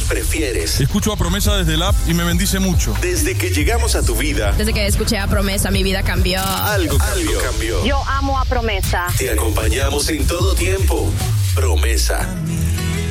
prefieres. Escucho a Promesa desde el app y me bendice mucho. Desde que llegamos a tu vida, desde que escuché a Promesa, mi vida cambió. Algo cambió. Yo amo a Promesa. Te acompañamos en todo tiempo. Promesa.